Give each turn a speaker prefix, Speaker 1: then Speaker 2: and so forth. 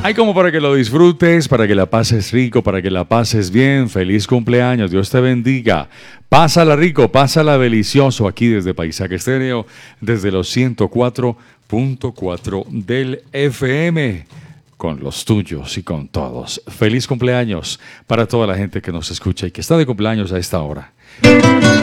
Speaker 1: Hay como para que lo disfrutes, para que la pases rico, para que la pases bien. Feliz cumpleaños, Dios te bendiga. Pásala rico, pásala delicioso aquí desde Paisaje Estéreo, desde los 104.4 del FM. Con los tuyos y con todos. Feliz cumpleaños para toda la gente que nos escucha y que está de cumpleaños a esta hora.